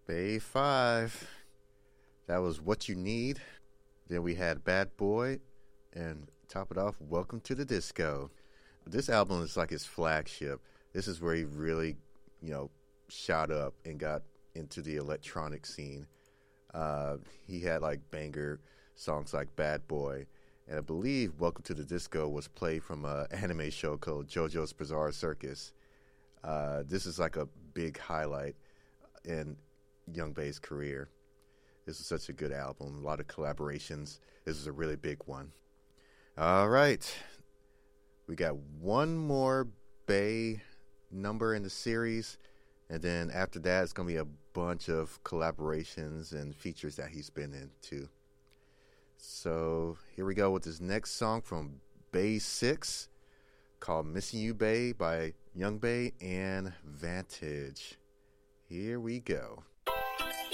Bay 5. That was What You Need. Then we had Bad Boy. And top it off, Welcome to the Disco. This album is like his flagship. This is where he really, shot up and got into the electronic scene. He had like banger songs like Bad Boy. And I believe Welcome to the Disco was played from an anime show called JoJo's Bizarre Circus. This is like a big highlight in Young Bay's career. This is such a good album. A lot of collaborations. This is a really big one. All right. We got one more Bay number in the series. And then after that, it's going to be a bunch of collaborations and features that he's been in, too. So here we go with this next song from Bay 6 called Missing You Bay by Young Bay and Vantage. Here we go.